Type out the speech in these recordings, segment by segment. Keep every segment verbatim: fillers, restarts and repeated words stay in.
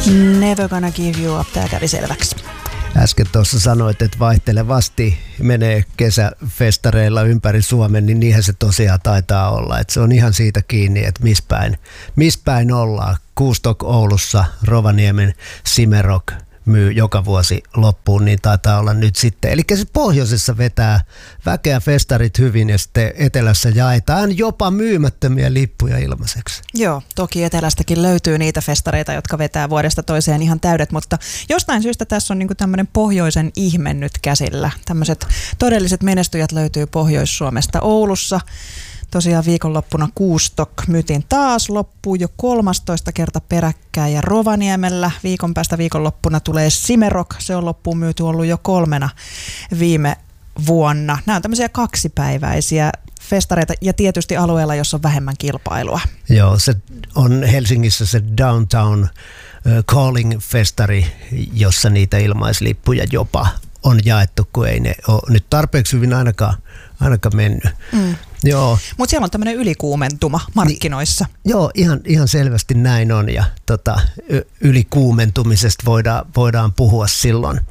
Never Gonna Give You Up, tää kävi selväksi. Äsken tuossa sanoit, että vaihtelevasti menee kesäfestareilla ympäri Suomen, niin niinhän se tosiaan taitaa olla. Että se on ihan siitä kiinni, että mispäin, mispäin ollaan. Kuustok Oulussa, Rovaniemen Simerok myy joka vuosi loppuun, niin taitaa olla nyt sitten. Eli se pohjoisessa vetää väkeä festarit hyvin ja sitten etelässä jaetaan jopa myymättömiä lippuja ilmaiseksi. Joo, toki etelästäkin löytyy niitä festareita, jotka vetää vuodesta toiseen ihan täydet, mutta jostain syystä tässä on niinku tämmöinen pohjoisen ihme nyt käsillä. Tämmöiset todelliset menestyjät löytyy Pohjois-Suomesta. Oulussa tosiaan viikonloppuna Kuustok myytiin taas loppuun jo kolmastoista kerta peräkkäin ja Rovaniemellä viikon päästä viikonloppuna tulee Simerok. Se on loppuun myyty ollut jo kolmena viime vuonna. Nämä on tämmöisiä kaksipäiväisiä festareita ja tietysti alueella, jossa on vähemmän kilpailua. Joo, se on Helsingissä se Downtown Calling-festari, jossa niitä ilmaislippuja jopa on jaettu, kun ei ne ole nyt tarpeeksi hyvin ainakaan, ainakaan mennyt. Mm. Joo. Mutta siellä on tämmöinen ylikuumentuma markkinoissa. Niin, joo, ihan, ihan selvästi näin on ja tota, ylikuumentumisesta voidaan, voidaan puhua silloin.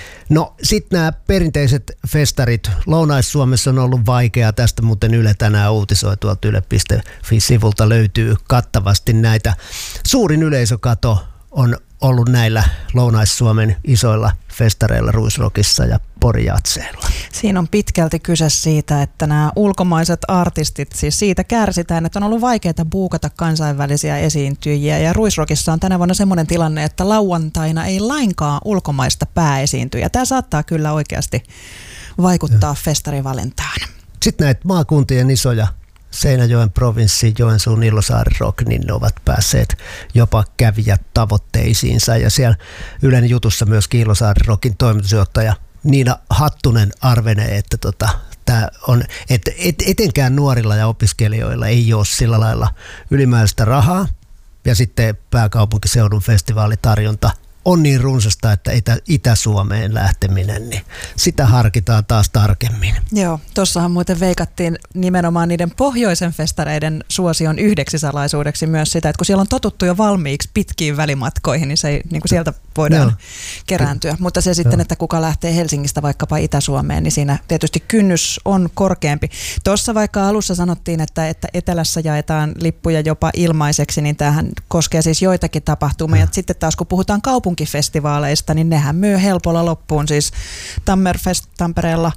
No sitten nämä perinteiset festarit. Lounais-Suomessa on ollut vaikeaa. Tästä muuten Yle tänään uutisoi tuolta yle piste fi-sivulta löytyy kattavasti näitä. Suurin yleisökato on ollut näillä Lounais-Suomen isoilla festareilla Ruisrockissa ja Porijatseilla. Siinä on pitkälti kyse siitä, että nämä ulkomaiset artistit, siis siitä kärsitään, että on ollut vaikeaa buukata kansainvälisiä esiintyjiä. Ja Ruisrockissa on tänä vuonna semmoinen tilanne, että lauantaina ei lainkaan ulkomaista pääesiintyjä. Tämä saattaa kyllä oikeasti vaikuttaa ja festarivalintaan. Sitten näitä maakuntien isoja Seinäjoen provinssi, Joensuun Illosaari Rock, niin ne ovat päässeet jopa kävijät tavoitteisiinsa. Ja siellä Ylen jutussa myöskin Illosaari Rockin toimitusjohtaja Niina Hattunen arvenee, että tota, tää on, et, et, etenkään nuorilla ja opiskelijoilla ei ole sillä lailla ylimääräistä rahaa. Ja sitten pääkaupunkiseudun festivaalitarjonta on niin runsasta, että Itä- Itä-Suomeen lähteminen, niin sitä harkitaan taas tarkemmin. Joo, tuossahan muuten veikattiin nimenomaan niiden pohjoisen festareiden suosion yhdeksi salaisuudeksi myös sitä, että kun siellä on totuttu jo valmiiksi pitkiin välimatkoihin, niin se ei, niin kuin sieltä voidaan Joo. kerääntyä. Mutta se sitten, Joo. että kuka lähtee Helsingistä vaikkapa Itä-Suomeen, niin siinä tietysti kynnys on korkeampi. Tuossa vaikka alussa sanottiin, että, että etelässä jaetaan lippuja jopa ilmaiseksi, niin tämähän koskee siis joitakin tapahtumia. Ja sitten taas kun puhutaan kaupunkifestivaaleista, niin nehän myy helpolla loppuun. Siis Tammerfest Tampereella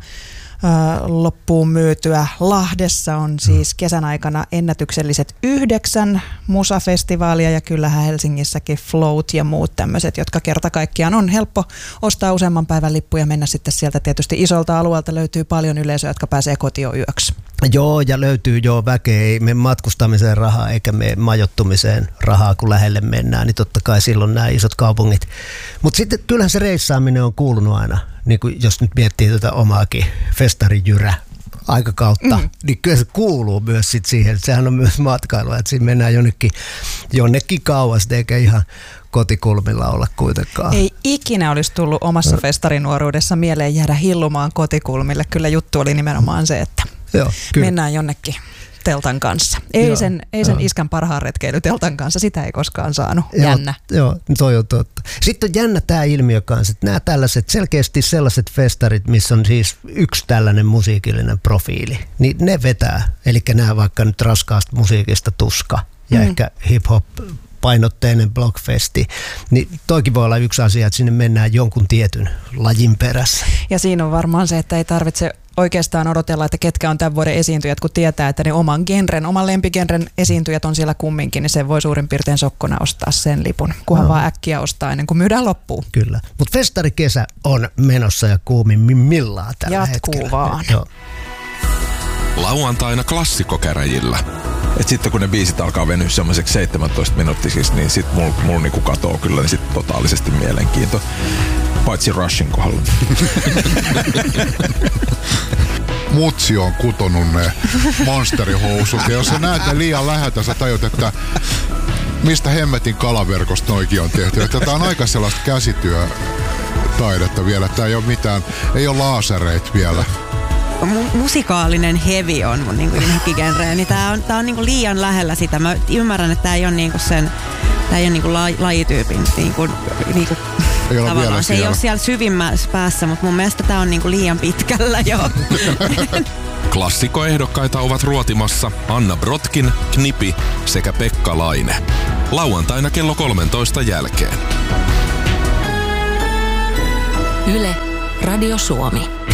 loppuun myytyä. Lahdessa on siis kesän aikana ennätykselliset yhdeksän musafestivaalia ja kyllähän Helsingissäkin Float ja muut tämmöiset, jotka kerta kaikkiaan on helppo ostaa useamman päivän lippuja ja mennä sitten sieltä tietysti isolta alueelta löytyy paljon yleisöä, jotka pääsee kotiin yöksi. Joo, ja löytyy jo väkeä, ei mene matkustamiseen rahaa eikä mene majoittumiseen rahaa, kun lähelle mennään, niin totta kai silloin nämä isot kaupungit. Mutta sitten kyllähän se reissaaminen on kuulunut aina, niin kuin jos nyt miettii tätä omaakin festarijyrä aikakautta, mm. niin kyllä se kuuluu myös sit siihen, että sehän on myös matkailua, että siinä mennään jonnekin, jonnekin kauas, eikä ihan kotikulmilla olla kuitenkaan. Ei ikinä olisi tullut omassa festarinuoruudessa mieleen jäädä hillumaan kotikulmille. Kyllä juttu oli nimenomaan se, että Joo, mennään jonnekin teltan kanssa. Ei joo, sen, ei sen iskän parhaan retkeily teltan kanssa, sitä ei koskaan saanut. Joo, jännä. Joo, toi on totta. Sitten on jännä tämä ilmiö kanssa, että nämä tällaiset, selkeästi sellaiset festarit, missä on siis yksi tällainen musiikillinen profiili, niin ne vetää. Eli nämä vaikka nyt raskaasta musiikista Tuska ja mm. ehkä hip-hop painotteinen blockfesti, niin toikin voi olla yksi asia, että sinne mennään jonkun tietyn lajin perässä. Ja siinä on varmaan se, että ei tarvitse oikeastaan odotella, että ketkä on tämän vuoden esiintyjät, kun tietää, että ne oman genren, oman lempigenren esiintyjät on siellä kumminkin, niin se voi suurin piirtein sokkona ostaa sen lipun, kunhan no. vaan äkkiä ostaa ennen kuin myydään loppuun. Kyllä, mutta festarikesä on menossa ja kuumimmillaan tällä Jatkuu hetkellä. vaan. Joo. Lauantaina klassikkokäräjillä. Et sitten kun ne biisit alkaa venyä semmoiseksi seitsemäntoista minuuttisiksi, niin sit mulla mul niinku katoo kyllä niin sit totaalisesti mielenkiinto. Paitsi Rushin kohdalla. Mutsi on kutonut ne monsterihousut. Ja jos sä näet ne liian läheltä, sä tajut, että mistä hemmetin kalaverkosta noikin on tehty. Että tää on aika sellaista käsityötaidetta vielä. Tää ei ole mitään, ei ole laasereita vielä. Mu- musikaalinen heavy on mun niinku genreä, niin tää on, tää on niinku liian lähellä sitä. Mä ymmärrän, että tää ei ole niinku sen Tämä ei ole niinku la, lajityypin niinku, niinku, ei ole tavallaan. Se siellä. ei ole siellä syvimmässä päässä, mutta mun mielestä tämä on niinku liian pitkällä jo. Klassikoehdokkaita ovat ruotimassa Anna Brotkin, Knipi sekä Pekka Laine. Lauantaina kello kolmentoista jälkeen. Yle, Radio Suomi.